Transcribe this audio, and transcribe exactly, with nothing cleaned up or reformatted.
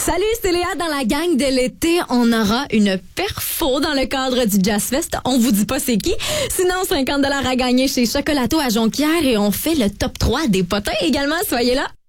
Salut, c'est Léa dans la gang de l'été. On aura une perfo dans le cadre du Jazz Fest. On vous dit pas c'est qui. Sinon, cinquante dollars à gagner chez Chocolato à Jonquière et on fait le top trois des potins également. Soyez là.